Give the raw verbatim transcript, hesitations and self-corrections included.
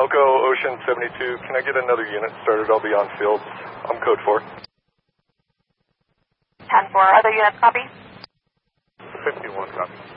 Elko Ocean seventy-two, can I get another unit started? I'll be on field. I'm code four. ten four, other units copy? fifty-one copy.